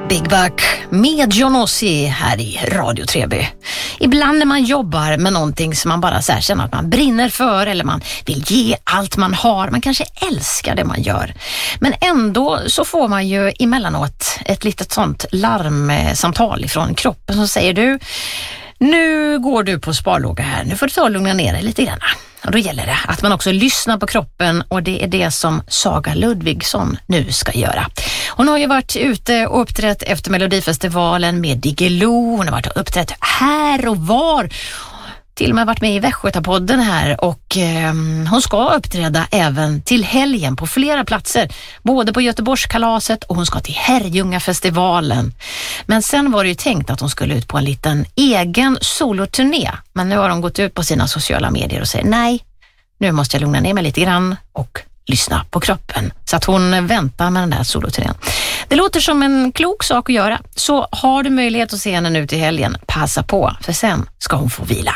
Big Buck med John Ossie här i Radio Treby. Ibland när man jobbar med någonting som man bara så här känner att man brinner för eller man vill ge allt man har, man kanske älskar det man gör. Men ändå så får man ju emellanåt ett litet sånt larmsamtal ifrån kroppen som säger du, nu går du på sparlåga här, nu får du ta och lugna ner dig lite grann. Och då gäller det att man också lyssnar på kroppen och det är det som Saga Ludvigsson nu ska göra. Hon har ju varit ute och uppträtt efter Melodifestivalen med Diggiloo. Hon har varit och uppträtt här och var. Till och med varit med i Västgötapodden här och hon ska uppträda även till helgen på flera platser. Både på Göteborgskalaset och hon ska till Herrljungafestivalen. Men sen var det ju tänkt att hon skulle ut på en liten egen soloturné. Men nu har hon gått ut på sina sociala medier och säger nej, nu måste jag lugna ner mig lite grann och lyssna på kroppen. Så att hon väntar med den där soloturnén. Det låter som en klok sak att göra. Så har du möjlighet att se henne nu till helgen, passa på. För sen ska hon få vila.